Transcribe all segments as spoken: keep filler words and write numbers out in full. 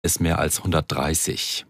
ist mehr als hundertdreißig.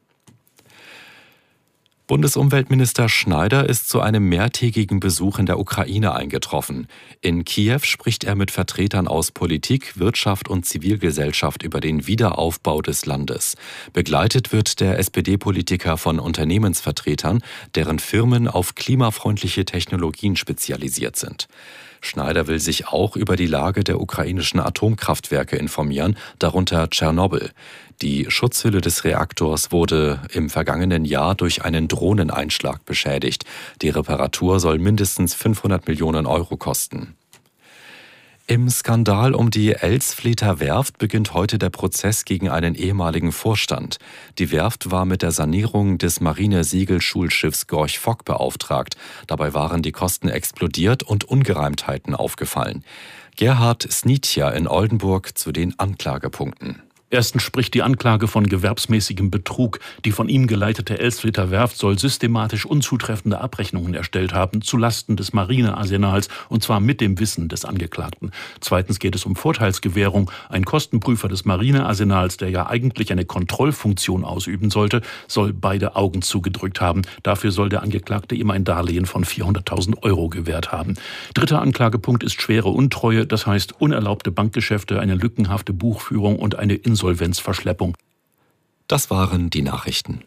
Bundesumweltminister Schneider ist zu einem mehrtägigen Besuch in der Ukraine eingetroffen. In Kiew spricht er mit Vertretern aus Politik, Wirtschaft und Zivilgesellschaft über den Wiederaufbau des Landes. Begleitet wird der S P D-Politiker von Unternehmensvertretern, deren Firmen auf klimafreundliche Technologien spezialisiert sind. Schneider will sich auch über die Lage der ukrainischen Atomkraftwerke informieren, darunter Tschernobyl. Die Schutzhülle des Reaktors wurde im vergangenen Jahr durch einen Drohneneinschlag beschädigt. Die Reparatur soll mindestens fünfhundert Millionen Euro kosten. Im Skandal um die Elsfleter Werft beginnt heute der Prozess gegen einen ehemaligen Vorstand. Die Werft war mit der Sanierung des Marinesegelschulschiffs Gorch Fock beauftragt. Dabei waren die Kosten explodiert und Ungereimtheiten aufgefallen. Gerhard Snitja in Oldenburg zu den Anklagepunkten. Erstens spricht die Anklage von gewerbsmäßigem Betrug. Die von ihm geleitete Elsfleter Werft soll systematisch unzutreffende Abrechnungen erstellt haben, zulasten des Marinearsenals, und zwar mit dem Wissen des Angeklagten. Zweitens geht es um Vorteilsgewährung. Ein Kostenprüfer des Marinearsenals, der ja eigentlich eine Kontrollfunktion ausüben sollte, soll beide Augen zugedrückt haben. Dafür soll der Angeklagte ihm ein Darlehen von vierhunderttausend Euro gewährt haben. Dritter Anklagepunkt ist schwere Untreue, das heißt unerlaubte Bankgeschäfte, eine lückenhafte Buchführung und eine Insolvenzverschleppung. Das waren die Nachrichten.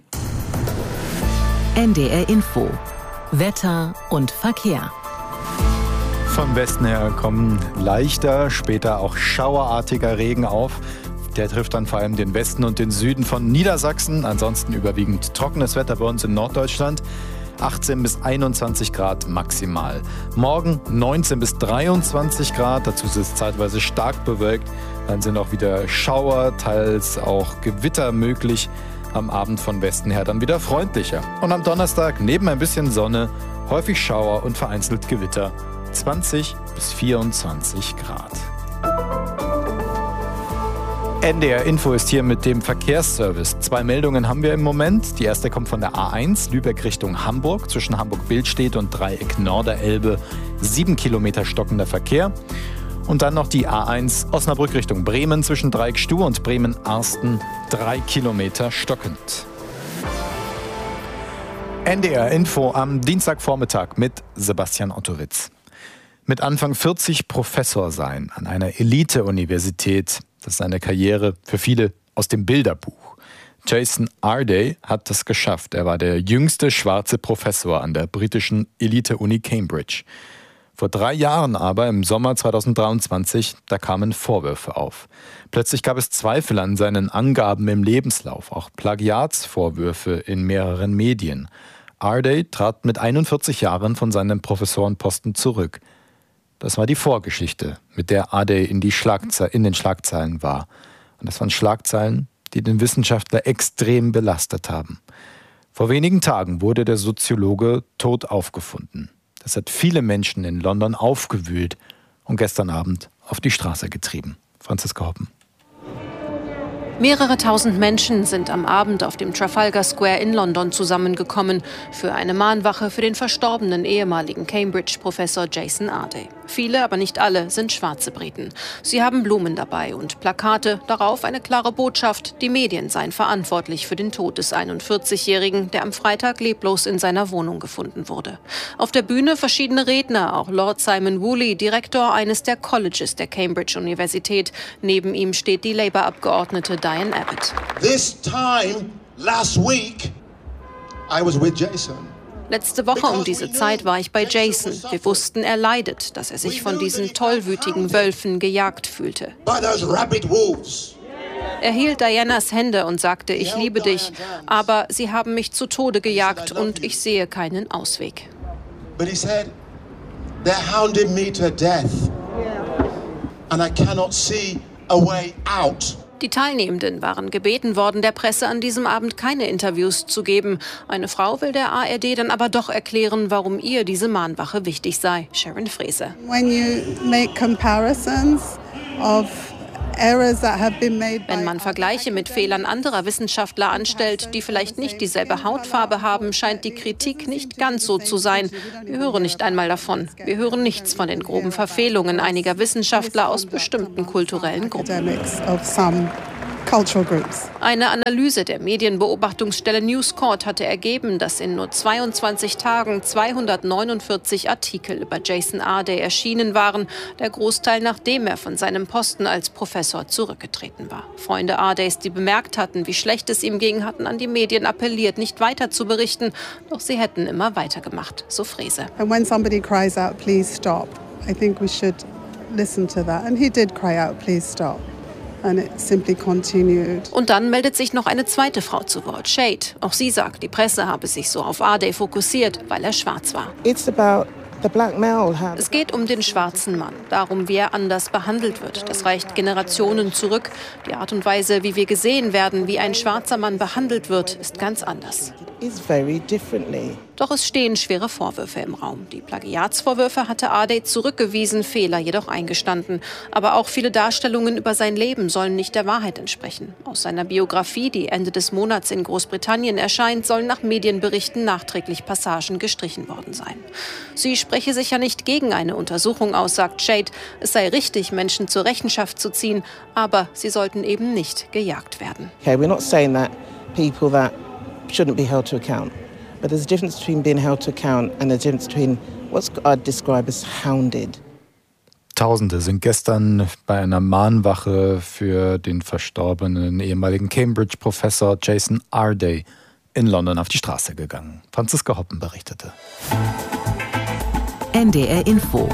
N D R Info. Wetter und Verkehr. Vom Westen her kommen leichter, später auch schauerartiger Regen auf. Der trifft dann vor allem den Westen und den Süden von Niedersachsen. Ansonsten überwiegend trockenes Wetter bei uns in Norddeutschland. achtzehn bis einundzwanzig Grad maximal. Morgen neunzehn bis dreiundzwanzig Grad. Dazu ist es zeitweise stark bewölkt. Dann sind auch wieder Schauer, teils auch Gewitter möglich. Am Abend von Westen her dann wieder freundlicher. Und am Donnerstag neben ein bisschen Sonne, häufig Schauer und vereinzelt Gewitter. zwanzig bis vierundzwanzig Grad. N D R Info ist hier mit dem Verkehrsservice. Zwei Meldungen haben wir im Moment. Die erste kommt von der A eins, Lübeck Richtung Hamburg, zwischen Hamburg-Billstedt und Dreieck Norderelbe. Sieben Kilometer stockender Verkehr. Und dann noch die A eins Osnabrück Richtung Bremen, zwischen Dreieck Stuhr und Bremen-Arsten. Drei Kilometer stockend. N D R Info am Dienstagvormittag mit Sebastian Ottowitz. Mit Anfang vierzig Professor sein an einer Elite-Universität. Das ist eine Karriere für viele aus dem Bilderbuch. Jason Arday hat das geschafft. Er war der jüngste schwarze Professor an der britischen Elite-Uni Cambridge. Vor drei Jahren aber, im Sommer zweitausenddreiundzwanzig, da kamen Vorwürfe auf. Plötzlich gab es Zweifel an seinen Angaben im Lebenslauf, auch Plagiatsvorwürfe in mehreren Medien. Arday trat mit einundvierzig Jahren von seinem Professorenposten zurück. Das war die Vorgeschichte, mit der Arday in, die Schlagze- in den Schlagzeilen war. Und das waren Schlagzeilen, die den Wissenschaftler extrem belastet haben. Vor wenigen Tagen wurde der Soziologe tot aufgefunden. Das hat viele Menschen in London aufgewühlt und gestern Abend auf die Straße getrieben. Franziska Hoppen. Mehrere tausend Menschen sind am Abend auf dem Trafalgar Square in London zusammengekommen für eine Mahnwache für den verstorbenen ehemaligen Cambridge-Professor Jason Arday. Viele, aber nicht alle, sind schwarze Briten. Sie haben Blumen dabei und Plakate, darauf eine klare Botschaft, die Medien seien verantwortlich für den Tod des einundvierzigjährigen, der am Freitag leblos in seiner Wohnung gefunden wurde. Auf der Bühne verschiedene Redner, auch Lord Simon Woolley, Direktor eines der Colleges der Cambridge-Universität. Neben ihm steht die Labour-Abgeordnete Diane Abbott. This time last week I was with Jason. Letzte Woche um diese Zeit war ich bei Jason. Wir wussten, er leidet, dass er sich von diesen tollwütigen Wölfen gejagt fühlte. Er hielt Dianas Hände und sagte, ich liebe dich, aber sie haben mich zu Tode gejagt und ich sehe keinen Ausweg. But he said, they're hounding me to death and I cannot see a way out. Die Teilnehmenden waren gebeten worden, der Presse an diesem Abend keine Interviews zu geben. Eine Frau will der A R D dann aber doch erklären, warum ihr diese Mahnwache wichtig sei. Sharon Fraser. When you make comparisons of Wenn man Vergleiche mit Fehlern anderer Wissenschaftler anstellt, die vielleicht nicht dieselbe Hautfarbe haben, scheint die Kritik nicht ganz so zu sein. Wir hören nicht einmal davon. Wir hören nichts von den groben Verfehlungen einiger Wissenschaftler aus bestimmten kulturellen Gruppen. cultural groups. Eine Analyse der Medienbeobachtungsstelle News Corp hatte ergeben, dass in nur zweiundzwanzig Tagen zweihundertneunundvierzig Artikel über Jason Arday erschienen waren, der Großteil nachdem er von seinem Posten als Professor zurückgetreten war. Freunde Ardays, die bemerkt hatten, wie schlecht es ihm ging, hatten an die Medien appelliert, nicht weiter zu berichten, doch sie hätten immer weitergemacht, so Frese. And when somebody cries out, please stop, I think we should listen to that. And he did cry out, please stop. And it simply continued. Und dann meldet sich noch eine zweite Frau zu Wort, Shade. Auch sie sagt, die Presse habe sich so auf Arday fokussiert, weil er schwarz war. It's about the black male. Es geht um den schwarzen Mann, darum, wie er anders behandelt wird. Das reicht Generationen zurück. Die Art und Weise, wie wir gesehen werden, wie ein schwarzer Mann behandelt wird, ist ganz anders. It's very differently. Doch es stehen schwere Vorwürfe im Raum. Die Plagiatsvorwürfe hatte Arday zurückgewiesen, Fehler jedoch eingestanden. Aber auch viele Darstellungen über sein Leben sollen nicht der Wahrheit entsprechen. Aus seiner Biografie, die Ende des Monats in Großbritannien erscheint, sollen nach Medienberichten nachträglich Passagen gestrichen worden sein. Sie spreche sich ja nicht gegen eine Untersuchung aus, sagt Shade. Es sei richtig, Menschen zur Rechenschaft zu ziehen, aber sie sollten eben nicht gejagt werden. Okay, we're not saying that people that shouldn't be held to account. But there's a difference between being held to account and a difference between what's I'd describe as hounded. Tausende sind gestern bei einer Mahnwache für den verstorbenen ehemaligen Cambridge-Professor Jason Arday in London auf die Straße gegangen. Franziska Hoppen berichtete. N D R Info.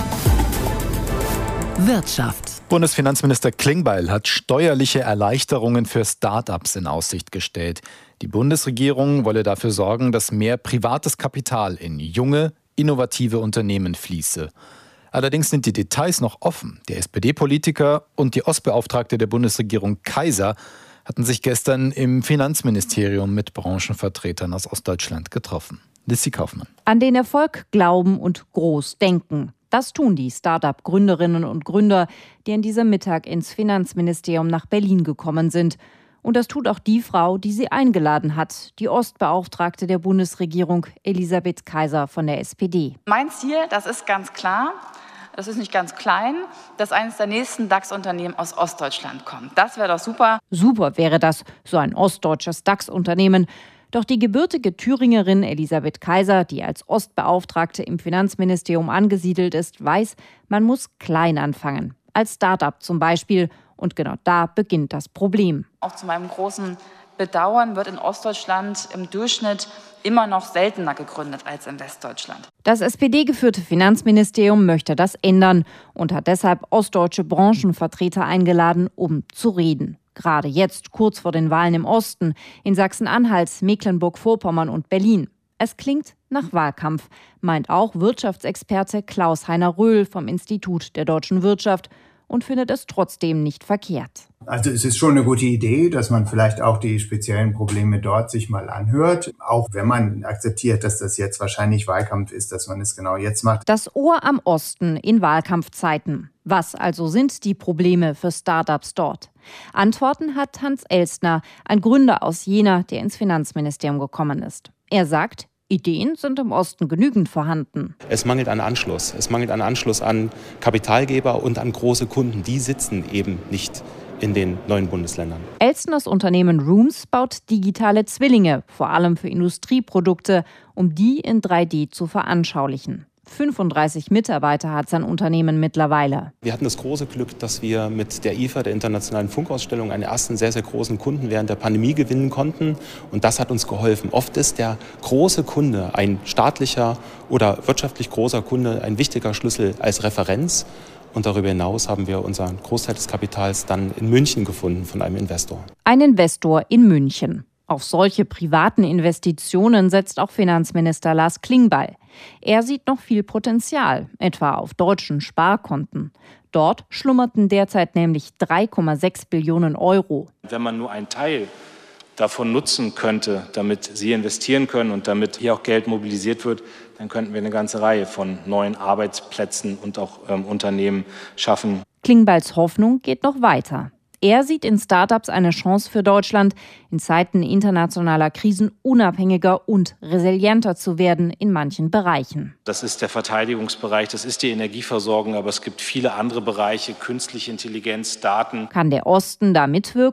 Wirtschaft. Bundesfinanzminister Klingbeil hat steuerliche Erleichterungen für Start-ups in Aussicht gestellt. Die Bundesregierung wolle dafür sorgen, dass mehr privates Kapital in junge, innovative Unternehmen fließe. Allerdings sind die Details noch offen. Der S P D-Politiker und die Ostbeauftragte der Bundesregierung Kaiser hatten sich gestern im Finanzministerium mit Branchenvertretern aus Ostdeutschland getroffen. Lissy Kaufmann. An den Erfolg glauben und groß denken. Das tun die Start-up-Gründerinnen und Gründer, die an diesem Mittag ins Finanzministerium nach Berlin gekommen sind. Und das tut auch die Frau, die sie eingeladen hat, die Ostbeauftragte der Bundesregierung, Elisabeth Kaiser von der S P D. Mein Ziel, das ist ganz klar, das ist nicht ganz klein, dass eines der nächsten DAX-Unternehmen aus Ostdeutschland kommt. Das wäre doch super. Super wäre das, so ein ostdeutsches DAX-Unternehmen. Doch die gebürtige Thüringerin Elisabeth Kaiser, die als Ostbeauftragte im Finanzministerium angesiedelt ist, weiß, man muss klein anfangen. Als Start-up zum Beispiel. Und genau da beginnt das Problem. Auch zu meinem großen Bedauern wird in Ostdeutschland im Durchschnitt immer noch seltener gegründet als in Westdeutschland. Das S P D-geführte Finanzministerium möchte das ändern und hat deshalb ostdeutsche Branchenvertreter eingeladen, um zu reden. Gerade jetzt, kurz vor den Wahlen im Osten, in Sachsen-Anhalt, Mecklenburg-Vorpommern und Berlin. Es klingt nach Wahlkampf, meint auch Wirtschaftsexperte Klaus-Heiner Röhl vom Institut der deutschen Wirtschaft und findet es trotzdem nicht verkehrt. Also es ist schon eine gute Idee, dass man vielleicht auch die speziellen Probleme dort sich mal anhört. Auch wenn man akzeptiert, dass das jetzt wahrscheinlich Wahlkampf ist, dass man es genau jetzt macht. Das Ohr am Osten in Wahlkampfzeiten. Was also sind die Probleme für Startups dort? Antworten hat Hans Elstner, ein Gründer aus Jena, der ins Finanzministerium gekommen ist. Er sagt, Ideen sind im Osten genügend vorhanden. Es mangelt an Anschluss. Es mangelt an Anschluss an Kapitalgeber und an große Kunden. Die sitzen eben nicht in den neuen Bundesländern. Elstners Unternehmen Rooms baut digitale Zwillinge, vor allem für Industrieprodukte, um die in drei D zu veranschaulichen. fünfunddreißig Mitarbeiter hat sein Unternehmen mittlerweile. Wir hatten das große Glück, dass wir mit der I F A, der Internationalen Funkausstellung, einen ersten sehr, sehr großen Kunden während der Pandemie gewinnen konnten. Und das hat uns geholfen. Oft ist der große Kunde, ein staatlicher oder wirtschaftlich großer Kunde, ein wichtiger Schlüssel als Referenz. Und darüber hinaus haben wir unseren Großteil des Kapitals dann in München gefunden von einem Investor. Ein Investor in München. Auf solche privaten Investitionen setzt auch Finanzminister Lars Klingbeil. Er sieht noch viel Potenzial, etwa auf deutschen Sparkonten. Dort schlummerten derzeit nämlich drei Komma sechs Billionen Euro. Wenn man nur einen Teil davon nutzen könnte, damit Sie investieren können und damit hier auch Geld mobilisiert wird, dann könnten wir eine ganze Reihe von neuen Arbeitsplätzen und auch ähm, Unternehmen schaffen. Klingbeils Hoffnung geht noch weiter. Er sieht in Startups eine Chance für Deutschland, in Zeiten internationaler Krisen unabhängiger und resilienter zu werden in manchen Bereichen. Das ist der Verteidigungsbereich, das ist die Energieversorgung, aber es gibt viele andere Bereiche, künstliche Intelligenz, Daten. Kann der Osten da mitwirken?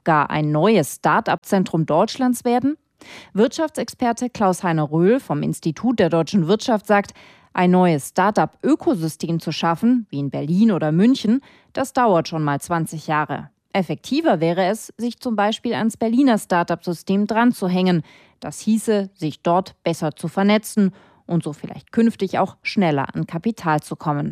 gar ein neues Start-up-Zentrum Deutschlands werden? Wirtschaftsexperte Klaus-Heiner Röhl vom Institut der deutschen Wirtschaft sagt, ein neues Start-up-Ökosystem zu schaffen, wie in Berlin oder München, das dauert schon mal zwanzig Jahre. Effektiver wäre es, sich zum Beispiel ans Berliner Start-up-System dran zu hängen. Das hieße, sich dort besser zu vernetzen und so vielleicht künftig auch schneller an Kapital zu kommen.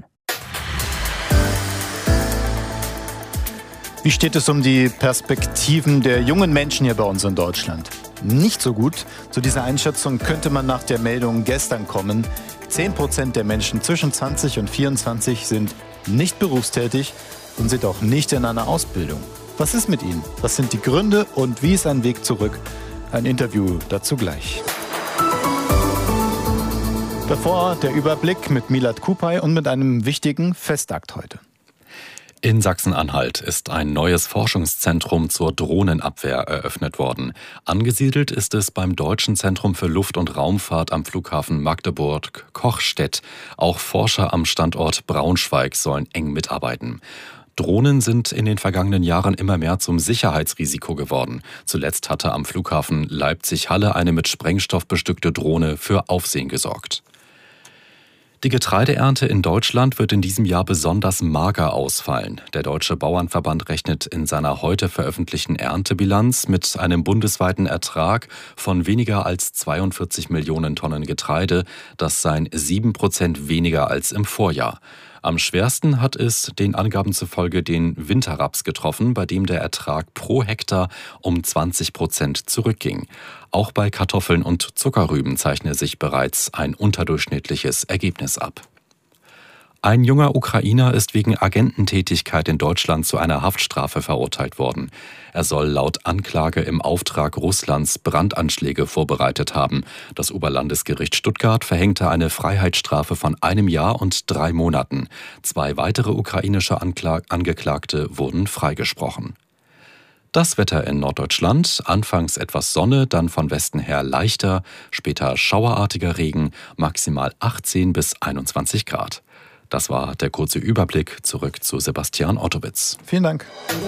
Wie steht es um die Perspektiven der jungen Menschen hier bei uns in Deutschland? Nicht so gut. Zu dieser Einschätzung könnte man nach der Meldung gestern kommen. zehn Prozent der Menschen zwischen zwanzig und vierundzwanzig sind nicht berufstätig und sind auch nicht in einer Ausbildung. Was ist mit ihnen? Was sind die Gründe und wie ist ein Weg zurück? Ein Interview dazu gleich. Davor der Überblick mit Milad Kupay und mit einem wichtigen Festakt heute. In Sachsen-Anhalt ist ein neues Forschungszentrum zur Drohnenabwehr eröffnet worden. Angesiedelt ist es beim Deutschen Zentrum für Luft- und Raumfahrt am Flughafen Magdeburg-Kochstedt. Auch Forscher am Standort Braunschweig sollen eng mitarbeiten. Drohnen sind in den vergangenen Jahren immer mehr zum Sicherheitsrisiko geworden. Zuletzt hatte am Flughafen Leipzig-Halle eine mit Sprengstoff bestückte Drohne für Aufsehen gesorgt. Die Getreideernte in Deutschland wird in diesem Jahr besonders mager ausfallen. Der Deutsche Bauernverband rechnet in seiner heute veröffentlichten Erntebilanz mit einem bundesweiten Ertrag von weniger als zweiundvierzig Millionen Tonnen Getreide. Das seien sieben Prozent weniger als im Vorjahr. Am schwersten hat es den Angaben zufolge den Winterraps getroffen, bei dem der Ertrag pro Hektar um zwanzig Prozent zurückging. Auch bei Kartoffeln und Zuckerrüben zeichne sich bereits ein unterdurchschnittliches Ergebnis ab. Ein junger Ukrainer ist wegen Agententätigkeit in Deutschland zu einer Haftstrafe verurteilt worden. Er soll laut Anklage im Auftrag Russlands Brandanschläge vorbereitet haben. Das Oberlandesgericht Stuttgart verhängte eine Freiheitsstrafe von einem Jahr und drei Monaten. Zwei weitere ukrainische Anklag- Angeklagte wurden freigesprochen. Das Wetter in Norddeutschland, anfangs etwas Sonne, dann von Westen her leichter, später schauerartiger Regen, maximal achtzehn bis einundzwanzig Grad. Das war der kurze Überblick. Zurück zu Sebastian Ottowitz. Vielen Dank.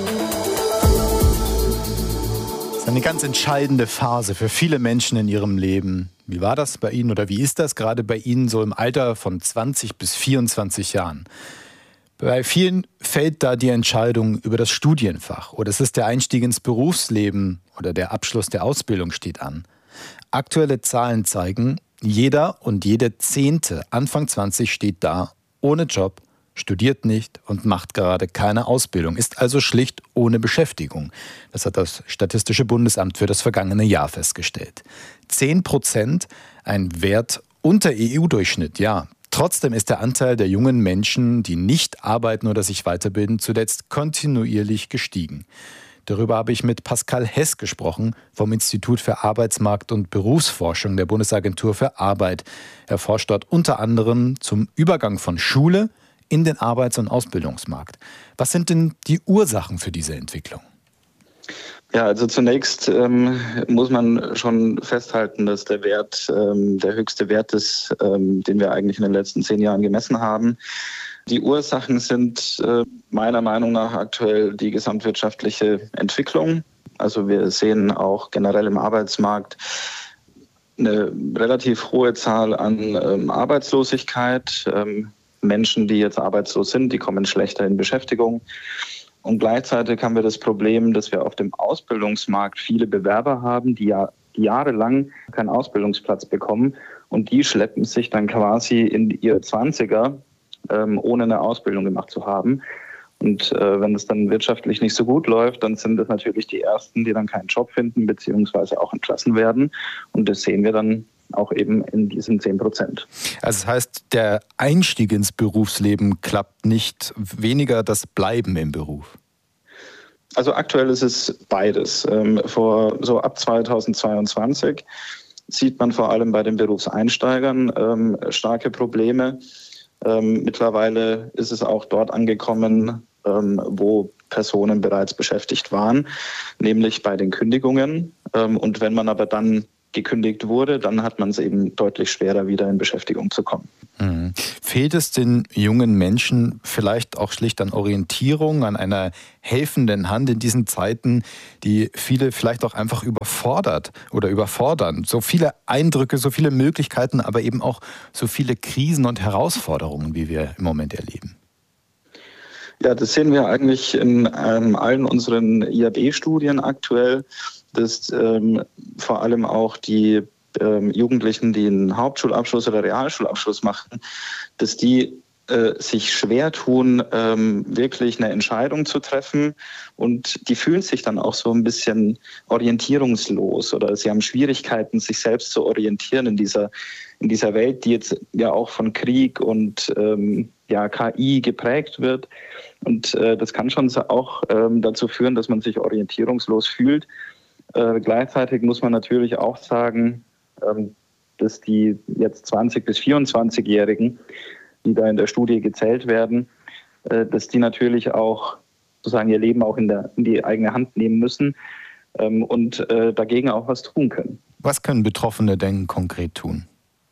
Das ist eine ganz entscheidende Phase für viele Menschen in ihrem Leben. Wie war das bei Ihnen oder wie ist das gerade bei Ihnen so im Alter von zwanzig bis vierundzwanzig Jahren? Bei vielen fällt da die Entscheidung über das Studienfach oder es ist der Einstieg ins Berufsleben oder der Abschluss der Ausbildung steht an. Aktuelle Zahlen zeigen, jeder und jede Zehnte Anfang zwanzig steht da ohne Job, studiert nicht und macht gerade keine Ausbildung, ist also schlicht ohne Beschäftigung. Das hat das Statistische Bundesamt für das vergangene Jahr festgestellt. Zehn Prozent, ein Wert unter E U-Durchschnitt, ja. Trotzdem ist der Anteil der jungen Menschen, die nicht arbeiten oder sich weiterbilden, zuletzt kontinuierlich gestiegen. Darüber habe ich mit Pascal Hess gesprochen vom Institut für Arbeitsmarkt- und Berufsforschung der Bundesagentur für Arbeit. Er forscht dort unter anderem zum Übergang von Schule in den Arbeits- und Ausbildungsmarkt. Was sind denn die Ursachen für diese Entwicklung? Ja, also zunächst ähm, muss man schon festhalten, dass der Wert ähm, der höchste Wert ist, ähm, den wir eigentlich in den letzten zehn Jahren gemessen haben. Die Ursachen sind äh, meiner Meinung nach aktuell die gesamtwirtschaftliche Entwicklung. Also wir sehen auch generell im Arbeitsmarkt eine relativ hohe Zahl an ähm, Arbeitslosigkeit. Ähm, Menschen, die jetzt arbeitslos sind, die kommen schlechter in Beschäftigung. Und gleichzeitig haben wir das Problem, dass wir auf dem Ausbildungsmarkt viele Bewerber haben, die ja jahrelang keinen Ausbildungsplatz bekommen. Und die schleppen sich dann quasi in ihre Zwanziger, ähm, ohne eine Ausbildung gemacht zu haben. Und äh, wenn es dann wirtschaftlich nicht so gut läuft, dann sind das natürlich die Ersten, die dann keinen Job finden, beziehungsweise auch entlassen werden. Und das sehen wir dann auch eben in diesen zehn Prozent. Also das heißt, der Einstieg ins Berufsleben klappt nicht, weniger das Bleiben im Beruf? Also aktuell ist es beides. Ähm, vor so ab zweitausendzweiundzwanzig sieht man vor allem bei den Berufseinsteigern ähm, starke Probleme. Ähm, mittlerweile ist es auch dort angekommen, ähm, wo Personen bereits beschäftigt waren, nämlich bei den Kündigungen. Ähm, und wenn man aber dann gekündigt wurde, dann hat man es eben deutlich schwerer, wieder in Beschäftigung zu kommen. Mhm. Fehlt es den jungen Menschen vielleicht auch schlicht an Orientierung, an einer helfenden Hand in diesen Zeiten, die viele vielleicht auch einfach überfordert oder überfordern? So viele Eindrücke, so viele Möglichkeiten, aber eben auch so viele Krisen und Herausforderungen, wie wir im Moment erleben. Ja, das sehen wir eigentlich in ähm, allen unseren I A B-Studien aktuell, dass ähm, vor allem auch die ähm, Jugendlichen, die einen Hauptschulabschluss oder Realschulabschluss machen, dass die äh, sich schwer tun, ähm, wirklich eine Entscheidung zu treffen, und die fühlen sich dann auch so ein bisschen orientierungslos oder sie haben Schwierigkeiten, sich selbst zu orientieren in dieser, in dieser Welt, die jetzt ja auch von Krieg und ähm, ja, K I geprägt wird. Und äh, das kann schon auch ähm, dazu führen, dass man sich orientierungslos fühlt. Äh, gleichzeitig muss man natürlich auch sagen, ähm, dass die jetzt zwanzig- bis vierundzwanzigjährigen, die da in der Studie gezählt werden, äh, dass die natürlich auch sozusagen ihr Leben auch in, der, in die eigene Hand nehmen müssen ähm, und äh, dagegen auch was tun können. Was können Betroffene denn konkret tun?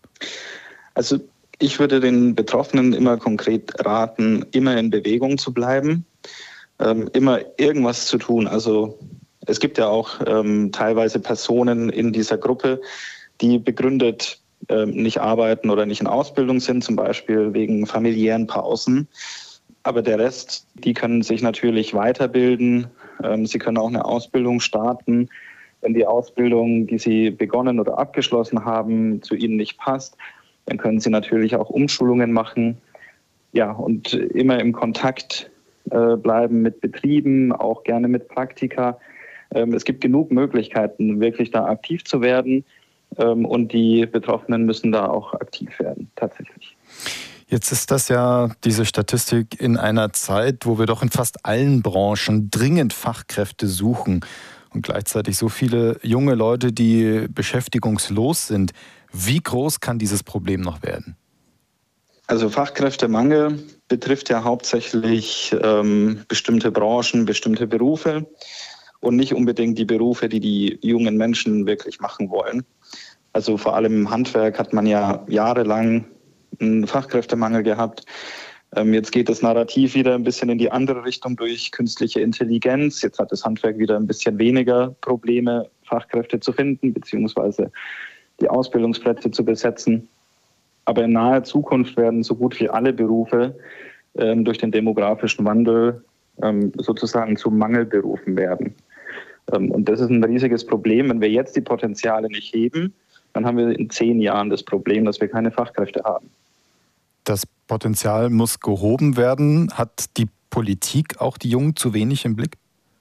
Also ich würde den Betroffenen immer konkret raten, immer in Bewegung zu bleiben, ähm, immer irgendwas zu tun. Also es gibt ja auch ähm, teilweise Personen in dieser Gruppe, die begründet ähm, nicht arbeiten oder nicht in Ausbildung sind, zum Beispiel wegen familiären Pausen. Aber der Rest, die können sich natürlich weiterbilden. Ähm, sie können auch eine Ausbildung starten. Wenn die Ausbildung, die sie begonnen oder abgeschlossen haben, zu ihnen nicht passt, dann können sie natürlich auch Umschulungen machen. Ja, und immer im Kontakt äh, bleiben mit Betrieben, auch gerne mit Praktika. Ähm, es gibt genug Möglichkeiten, wirklich da aktiv zu werden. Ähm, und die Betroffenen müssen da auch aktiv werden, tatsächlich. Jetzt ist das ja, diese Statistik, in einer Zeit, wo wir doch in fast allen Branchen dringend Fachkräfte suchen und gleichzeitig so viele junge Leute, die beschäftigungslos sind. Wie groß kann dieses Problem noch werden? Also Fachkräftemangel betrifft ja hauptsächlich ähm, bestimmte Branchen, bestimmte Berufe und nicht unbedingt die Berufe, die die jungen Menschen wirklich machen wollen. Also vor allem im Handwerk hat man ja jahrelang einen Fachkräftemangel gehabt. Ähm, jetzt geht das Narrativ wieder ein bisschen in die andere Richtung durch künstliche Intelligenz. Jetzt hat das Handwerk wieder ein bisschen weniger Probleme, Fachkräfte zu finden, beziehungsweise die Ausbildungsplätze zu besetzen. Aber in naher Zukunft werden so gut wie alle Berufe ähm, durch den demografischen Wandel ähm, sozusagen zu Mangelberufen werden. Ähm, und das ist ein riesiges Problem. Wenn wir jetzt die Potenziale nicht heben, dann haben wir in zehn Jahren das Problem, dass wir keine Fachkräfte haben. Das Potenzial muss gehoben werden. Hat die Politik auch die Jungen zu wenig im Blick?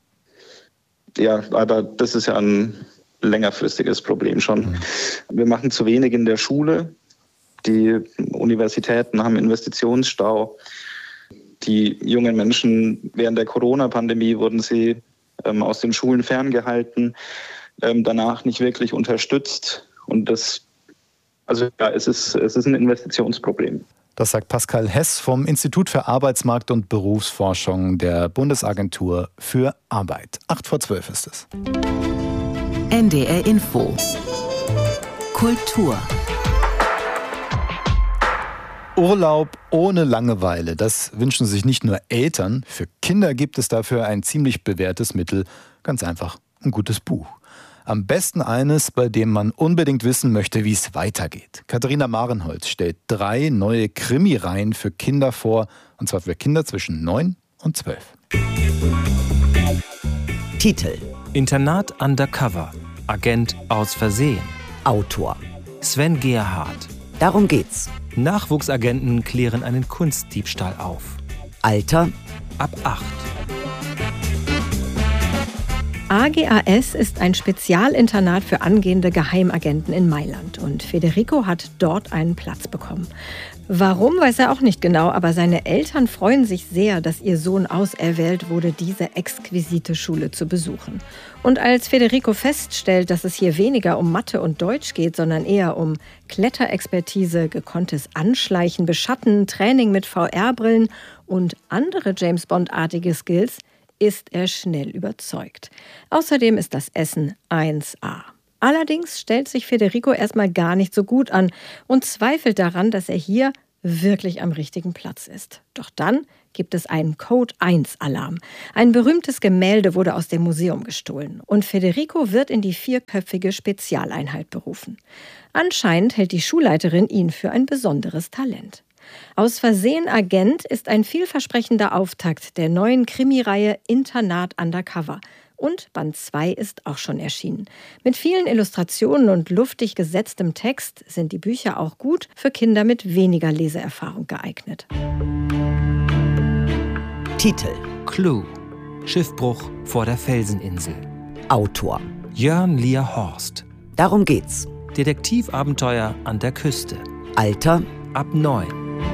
Ja, aber das ist ja ein längerfristiges Problem schon. Mhm. Wir machen zu wenig in der Schule. Die Universitäten haben Investitionsstau. Die jungen Menschen, während der Corona-Pandemie wurden sie ähm, aus den Schulen ferngehalten, ähm, danach nicht wirklich unterstützt. Und das, also ja, es ist, es ist ein Investitionsproblem. Das sagt Pascal Hess vom Institut für Arbeitsmarkt- und Berufsforschung der Bundesagentur für Arbeit. acht vor zwölf ist es. N D R Info. Kultur. Urlaub ohne Langeweile, das wünschen sich nicht nur Eltern. Für Kinder gibt es dafür ein ziemlich bewährtes Mittel. Ganz einfach, ein gutes Buch. Am besten eines, bei dem man unbedingt wissen möchte, wie es weitergeht. Katharina Marenholz stellt drei neue Krimireihen für Kinder vor, und zwar für Kinder zwischen neun und zwölf. Titel: Internat Undercover. Agent aus Versehen. Autor: Sven Gerhardt. Darum geht's. Nachwuchsagenten klären einen Kunstdiebstahl auf. Alter: ab acht. A G A S ist ein Spezialinternat für angehende Geheimagenten in Mailand und Federico hat dort einen Platz bekommen. Warum, weiß er auch nicht genau, aber seine Eltern freuen sich sehr, dass ihr Sohn auserwählt wurde, diese exquisite Schule zu besuchen. Und als Federico feststellt, dass es hier weniger um Mathe und Deutsch geht, sondern eher um Kletterexpertise, gekonntes Anschleichen, Beschatten, Training mit V R-Brillen und andere James-Bond-artige Skills, ist er schnell überzeugt. Außerdem ist das Essen eins A. Allerdings stellt sich Federico erstmal gar nicht so gut an und zweifelt daran, dass er hier wirklich am richtigen Platz ist. Doch dann gibt es einen Code eins Alarm. Ein berühmtes Gemälde wurde aus dem Museum gestohlen und Federico wird in die vierköpfige Spezialeinheit berufen. Anscheinend hält die Schulleiterin ihn für ein besonderes Talent. Aus Versehen Agent ist ein vielversprechender Auftakt der neuen Krimireihe Internat Undercover. Und Band zwei ist auch schon erschienen. Mit vielen Illustrationen und luftig gesetztem Text sind die Bücher auch gut für Kinder mit weniger Leseerfahrung geeignet. Titel: Clue. Schiffbruch vor der Felseninsel. Autor: Jörn Lier Horst. Darum geht's. Detektivabenteuer an der Küste. Alter: ab neun.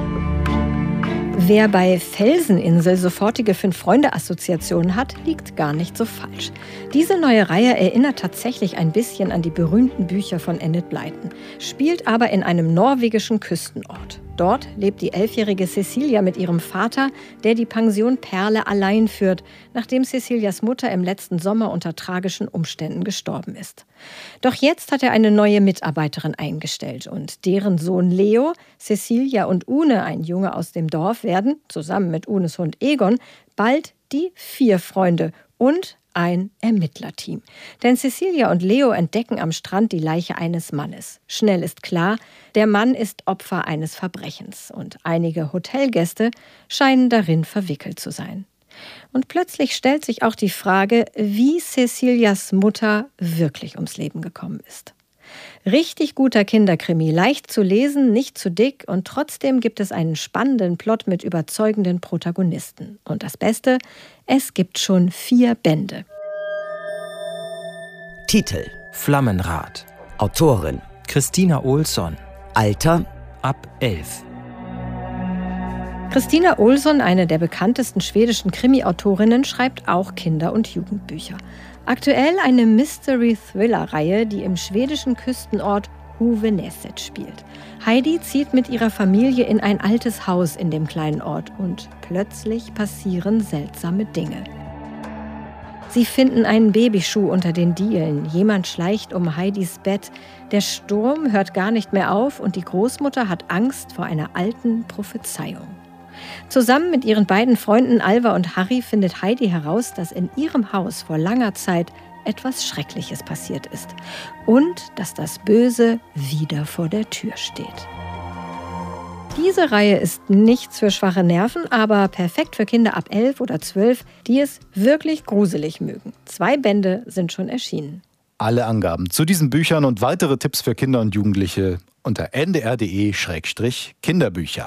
Wer bei Felseninsel sofortige Fünf-Freunde-Assoziationen hat, liegt gar nicht so falsch. Diese neue Reihe erinnert tatsächlich ein bisschen an die berühmten Bücher von Enid Blyton, spielt aber in einem norwegischen Küstenort. Dort lebt die elfjährige Cecilia mit ihrem Vater, der die Pension Perle allein führt, nachdem Cecilias Mutter im letzten Sommer unter tragischen Umständen gestorben ist. Doch jetzt hat er eine neue Mitarbeiterin eingestellt und deren Sohn Leo, Cecilia und Une, ein Junge aus dem Dorf, werden, zusammen mit Unes Hund Egon, bald die vier Freunde und ein Ermittlerteam. Denn Cecilia und Leo entdecken am Strand die Leiche eines Mannes. Schnell ist klar, der Mann ist Opfer eines Verbrechens und einige Hotelgäste scheinen darin verwickelt zu sein. Und plötzlich stellt sich auch die Frage, wie Cecilias Mutter wirklich ums Leben gekommen ist. Richtig guter Kinderkrimi, leicht zu lesen, nicht zu dick und trotzdem gibt es einen spannenden Plot mit überzeugenden Protagonisten. Und das Beste, es gibt schon vier Bände. Titel: Flammenrad. Autorin: Christina Olsson. Alter: ab elf. Christina Olsson, eine der bekanntesten schwedischen Krimi-Autorinnen, schreibt auch Kinder- und Jugendbücher. Aktuell eine Mystery-Thriller-Reihe, die im schwedischen Küstenort Huvudneset spielt. Heidi zieht mit ihrer Familie in ein altes Haus in dem kleinen Ort und plötzlich passieren seltsame Dinge. Sie finden einen Babyschuh unter den Dielen. Jemand schleicht um Heidis Bett. Der Sturm hört gar nicht mehr auf und die Großmutter hat Angst vor einer alten Prophezeiung. Zusammen mit ihren beiden Freunden Alva und Harry findet Heidi heraus, dass in ihrem Haus vor langer Zeit etwas Schreckliches passiert ist und dass das Böse wieder vor der Tür steht. Diese Reihe ist nichts für schwache Nerven, aber perfekt für Kinder ab elf oder zwölf, die es wirklich gruselig mögen. Zwei Bände sind schon erschienen. Alle Angaben zu diesen Büchern und weitere Tipps für Kinder und Jugendliche unter n d r punkt d e Schrägstrich Kinderbücher.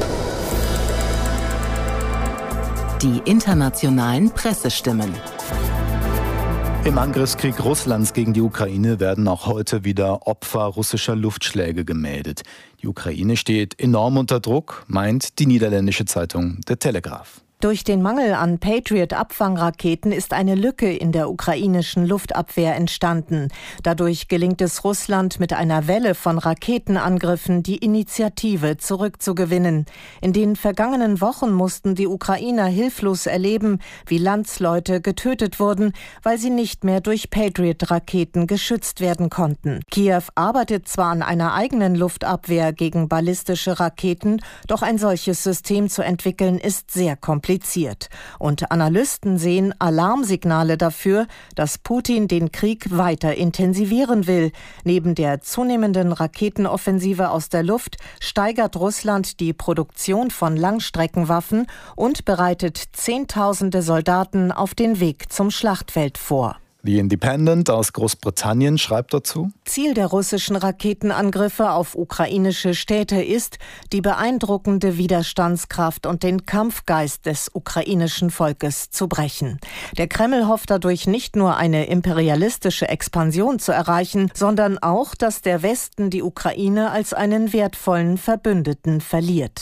Die internationalen Pressestimmen. Im Angriffskrieg Russlands gegen die Ukraine werden auch heute wieder Opfer russischer Luftschläge gemeldet. Die Ukraine steht enorm unter Druck, meint die niederländische Zeitung The Telegraph. Durch den Mangel an Patriot-Abfangraketen ist eine Lücke in der ukrainischen Luftabwehr entstanden. Dadurch gelingt es Russland mit einer Welle von Raketenangriffen, die Initiative zurückzugewinnen. In den vergangenen Wochen mussten die Ukrainer hilflos erleben, wie Landsleute getötet wurden, weil sie nicht mehr durch Patriot-Raketen geschützt werden konnten. Kiew arbeitet zwar an einer eigenen Luftabwehr gegen ballistische Raketen, doch ein solches System zu entwickeln ist sehr kompliziert. Und Analysten sehen Alarmsignale dafür, dass Putin den Krieg weiter intensivieren will. Neben der zunehmenden Raketenoffensive aus der Luft steigert Russland die Produktion von Langstreckenwaffen und bereitet Zehntausende Soldaten auf den Weg zum Schlachtfeld vor. The Independent aus Großbritannien schreibt dazu: Ziel der russischen Raketenangriffe auf ukrainische Städte ist, die beeindruckende Widerstandskraft und den Kampfgeist des ukrainischen Volkes zu brechen. Der Kreml hofft dadurch nicht nur eine imperialistische Expansion zu erreichen, sondern auch, dass der Westen die Ukraine als einen wertvollen Verbündeten verliert.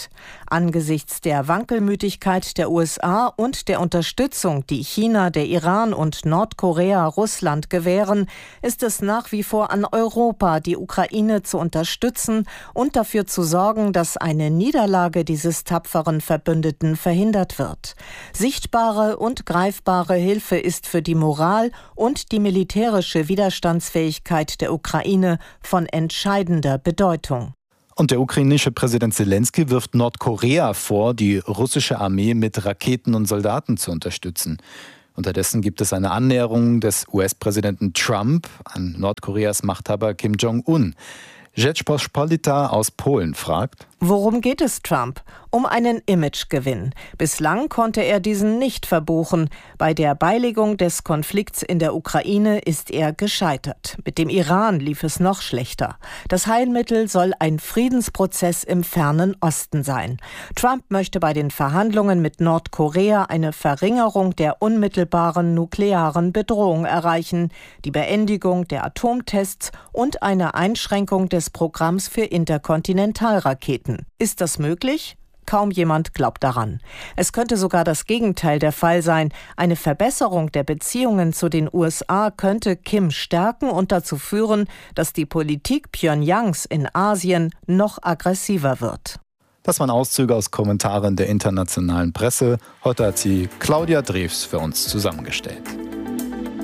Angesichts der Wankelmütigkeit der U S A und der Unterstützung, die China, der Iran und Nordkorea Russland gewähren, ist es nach wie vor an Europa, die Ukraine zu unterstützen und dafür zu sorgen, dass eine Niederlage dieses tapferen Verbündeten verhindert wird. Sichtbare und greifbare Hilfe ist für die Moral und die militärische Widerstandsfähigkeit der Ukraine von entscheidender Bedeutung. Und der ukrainische Präsident Selenskyj wirft Nordkorea vor, die russische Armee mit Raketen und Soldaten zu unterstützen. Unterdessen gibt es eine Annäherung des U S-Präsidenten Trump an Nordkoreas Machthaber Kim Jong-un. Rzeczpospolita aus Polen fragt: Worum geht es Trump? Um einen Imagegewinn. Bislang konnte er diesen nicht verbuchen. Bei der Beilegung des Konflikts in der Ukraine ist er gescheitert. Mit dem Iran lief es noch schlechter. Das Heilmittel soll ein Friedensprozess im fernen Osten sein. Trump möchte bei den Verhandlungen mit Nordkorea eine Verringerung der unmittelbaren nuklearen Bedrohung erreichen, die Beendigung der Atomtests und eine Einschränkung des Programms für Interkontinentalraketen. Ist das möglich? Kaum jemand glaubt daran. Es könnte sogar das Gegenteil der Fall sein. Eine Verbesserung der Beziehungen zu den U S A könnte Kim stärken und dazu führen, dass die Politik Pyongyangs in Asien noch aggressiver wird. Das waren Auszüge aus Kommentaren der internationalen Presse. Heute hat sie Claudia Drews für uns zusammengestellt.